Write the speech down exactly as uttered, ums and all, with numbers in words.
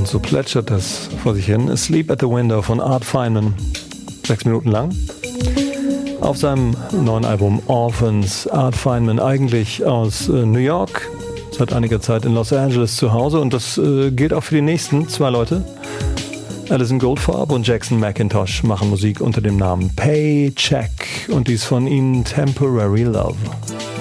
Und so plätschert das vor sich hin. Asleep at the Window von Art Feynman. Sechs Minuten lang. Auf seinem neuen Album Orphans. Art Feynman, eigentlich aus äh, New York, seit einiger Zeit in Los Angeles zu Hause. Und das äh, gilt auch für die nächsten zwei Leute. Alison Goldfarb und Jackson McIntosh machen Musik unter dem Namen Paycheck. Und dies von ihnen Temporary Love.